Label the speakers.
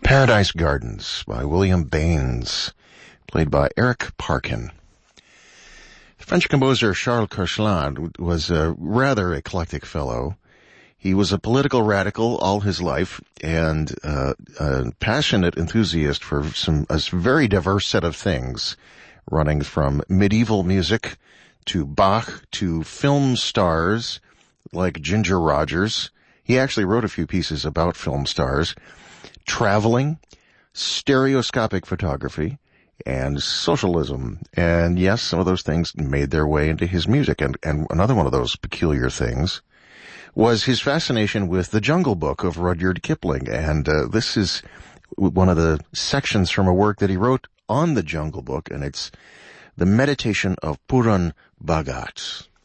Speaker 1: Paradise Gardens by William Baines, played by Eric Parkin. French composer Charles Koechlin was a rather eclectic fellow. He was a political radical all his life and a passionate enthusiast for a very diverse set of things, running from medieval music to Bach to film stars like Ginger Rogers. He actually wrote a few pieces about film stars, traveling, stereoscopic photography, and socialism. And yes, some of those things made their way into his music. And another one of those peculiar things was his fascination with the Jungle Book of Rudyard Kipling. And this is one of the sections from a work that he wrote on the Jungle Book, and it's The Meditation of Purun Bhagat.